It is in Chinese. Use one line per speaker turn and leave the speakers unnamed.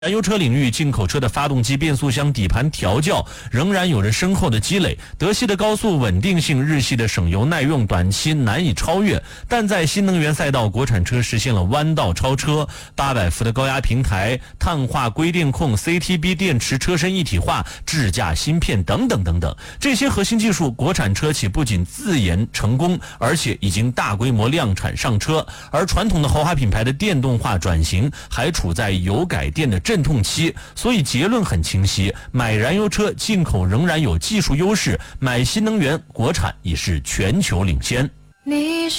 燃油车领域，进口车的发动机、变速箱、底盘调教仍然有着深厚的积累。德系的高速稳定性，日系的省油耐用，短期难以超越。但在新能源赛道，国产车实现了弯道超车，800伏的高压平台、碳化硅电控、CTB 电池车身一体化、智驾芯片等等等等，这些核心技术，国产车企不仅自研成功，而且已经大规模量产上车。而传统的豪华品牌的电动化转型还处在油改电的阵痛期，所以结论很清晰，买燃油车进口仍然有技术优势，买新能源国产已是全球领先。